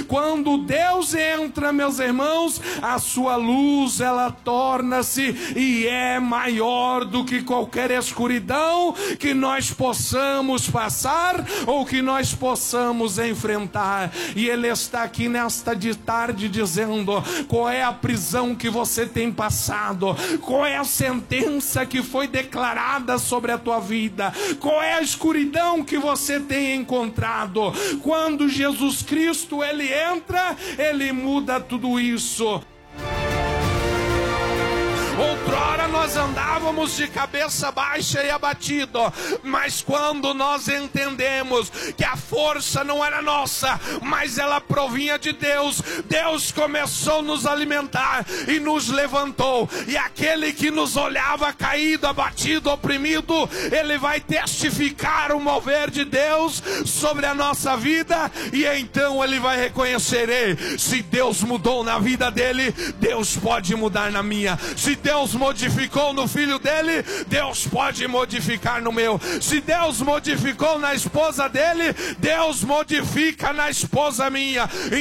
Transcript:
Quando Deus entra, meus irmãos, a sua luz, ela torna-se e é maior do que qualquer escuridão que nós possamos passar ou que nós possamos enfrentar. E Ele está aqui nesta de tarde dizendo: qual é a prisão que você tem passado? Qual é a sentença que foi declarada sobre a tua vida? Qual é a escuridão que você tem encontrado? Quando Jesus Cristo, Ele entra, Ele muda tudo isso. Outrora nós andávamos de cabeça baixa e abatido, mas quando nós entendemos que a força não era nossa, mas ela provinha de Deus, Deus começou a nos alimentar e nos levantou. E aquele que nos olhava caído, abatido, oprimido, ele vai testificar o mover de Deus sobre a nossa vida, e então ele vai reconhecer: ei, se Deus mudou na vida dele, Deus pode mudar na minha. Se Deus modificou no filho dele, Deus pode modificar no meu. Se Deus modificou na esposa dele, Deus modifica na esposa minha.